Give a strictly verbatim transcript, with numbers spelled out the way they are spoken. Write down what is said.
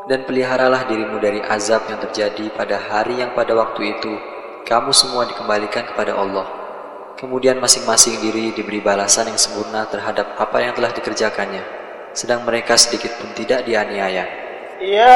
Dan peliharalah dirimu dari azab yang terjadi pada hari yang pada waktu itu kamu semua dikembalikan kepada Allah. Kemudian masing-masing diri diberi balasan yang sempurna terhadap apa yang telah dikerjakannya, sedang mereka sedikit pun tidak dianiaya. Ya